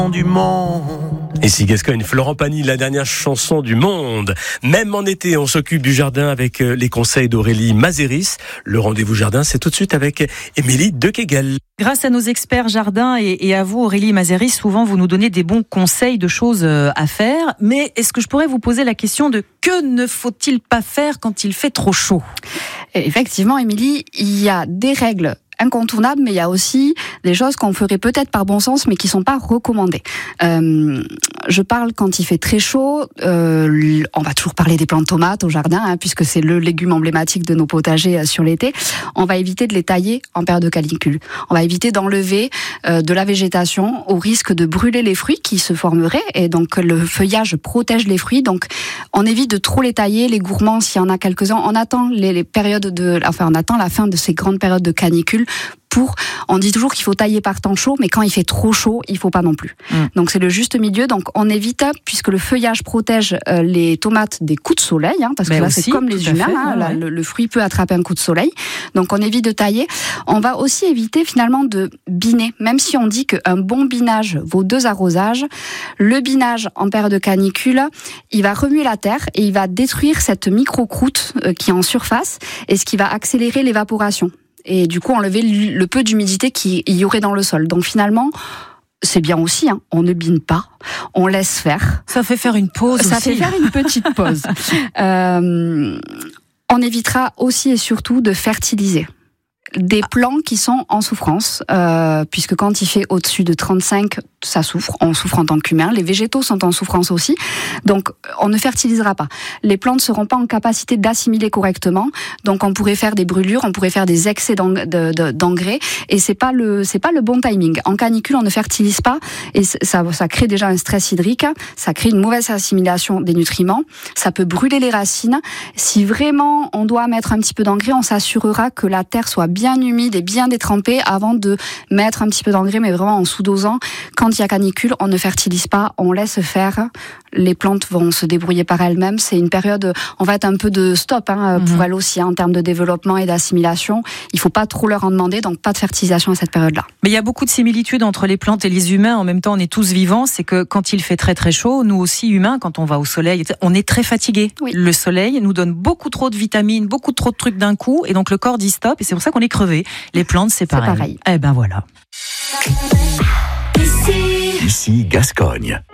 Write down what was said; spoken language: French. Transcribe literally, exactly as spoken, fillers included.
du monde. Ici Gascogne, Florent Pagny, la dernière chanson du monde. Même en été, on s'occupe du jardin avec les conseils d'Aurélie Mazeris. Le rendez-vous jardin, c'est tout de suite avec Émilie Dequegel. Grâce à nos experts jardin et, et à vous, Aurélie Mazeris, souvent vous nous donnez des bons conseils de choses à faire. Mais est-ce que je pourrais vous poser la question de que ne faut-il pas faire quand il fait trop chaud ? Effectivement, Émilie, il y a des règles incontournables, mais il y a aussi des choses qu'on ferait peut-être par bon sens, mais qui sont pas recommandées. Euh, je parle quand il fait très chaud. Euh, on va toujours parler des plantes tomates au jardin, hein, puisque c'est le légume emblématique de nos potagers euh, sur l'été. On va éviter de les tailler en période de canicule. On va éviter d'enlever euh, de la végétation au risque de brûler les fruits qui se formeraient. Et donc le feuillage protège les fruits. Donc on évite de trop les tailler. Les gourmands, s'il y en a quelques-uns, on attend les, les périodes de, enfin on attend la fin de ces grandes périodes de canicule. Pour, on dit toujours qu'il faut tailler par temps chaud, mais quand il fait trop chaud, il faut pas non plus. Mmh. Donc c'est le juste milieu. Donc on évite, puisque le feuillage protège euh, les tomates des coups de soleil, hein, parce que ben là aussi, c'est comme les humains, fait, hein, ouais. là, le, le fruit peut attraper un coup de soleil. Donc on évite de tailler. On va aussi éviter finalement de biner, même si on dit qu'un bon binage vaut deux arrosages. Le binage en période de canicule, il va remuer la terre et il va détruire cette micro-croûte euh, qui est en surface, et ce qui va accélérer l'évaporation. Et du coup enlever le peu d'humidité qu'il y aurait dans le sol. Donc finalement, c'est bien aussi, hein, on ne bine pas, on laisse faire. Ça fait faire une pause Ça aussi. fait faire une petite pause. euh, on évitera aussi et surtout de fertiliser des plants qui sont en souffrance, euh, puisque quand il fait au-dessus de trente-cinq, ça souffre, on souffre en tant qu'humain, les végétaux sont en souffrance aussi, donc on ne fertilisera pas. Les plantes ne seront pas en capacité d'assimiler correctement, donc on pourrait faire des brûlures, on pourrait faire des excès d'engrais, et c'est pas le, c'est pas le bon timing. En canicule, on ne fertilise pas, et ça, ça crée déjà un stress hydrique, ça crée une mauvaise assimilation des nutriments, ça peut brûler les racines. Si vraiment on doit mettre un petit peu d'engrais, on s'assurera que la terre soit bien bien humide et bien détrempée avant de mettre un petit peu d'engrais, mais vraiment en sous-dosant. Quand il y a canicule, on ne fertilise pas, on laisse faire. Les plantes vont se débrouiller par elles-mêmes. C'est une période, on va être un peu de stop hein, mm-hmm. pour elles aussi, hein, en termes de développement et d'assimilation. Il ne faut pas trop leur en demander, donc pas de fertilisation à cette période-là. Mais il y a beaucoup de similitudes entre les plantes et les humains. En même temps, on est tous vivants. C'est que quand il fait très très chaud, nous aussi humains, quand on va au soleil, on est très fatigués. Oui. Le soleil nous donne beaucoup trop de vitamines, beaucoup trop de trucs d'un coup, et donc le corps dit stop, et c'est pour ça qu'on est crevé. Les plantes, c'est pareil. pareil. Eh ben voilà. Ici, Ici Gascogne.